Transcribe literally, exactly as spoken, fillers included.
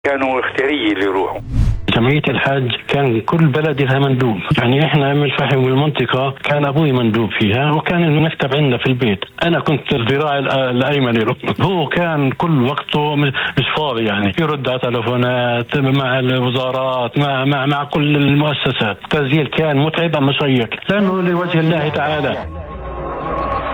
كانوا اختياريين اللي يروحوا. جمعية الحج كان كل بلد لها مندوب، يعني احنا من الفحم والمنطقة كان ابوي مندوب فيها، وكان المكتب عندنا في البيت. انا كنت الذراع الايمن له، هو كان كل وقته مش فاضي، يعني يرد على تلفونات مع الوزارات مع مع مع كل المؤسسات. التسجيل كان متعب مشيق لانه لوجه الله تعالى.